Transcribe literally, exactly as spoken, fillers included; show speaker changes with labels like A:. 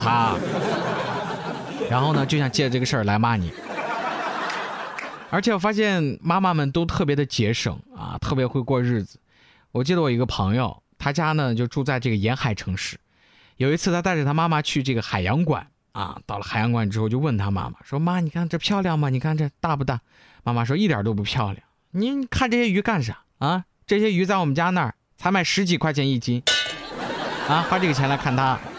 A: 他，然后呢就想借着这个事儿来骂你。而且我发现妈妈们都特别的节省啊，特别会过日子。我记得我一个朋友，他家呢就住在这个沿海城市。有一次他带着他妈妈去这个海洋馆啊，到了海洋馆之后就问他妈妈说：“妈，你看这漂亮吗？你看这大不大？”妈妈说：“一点都不漂亮。你看这些鱼干啥啊？这些鱼在我们家那儿才卖十几块钱一斤，啊，花这个钱来看它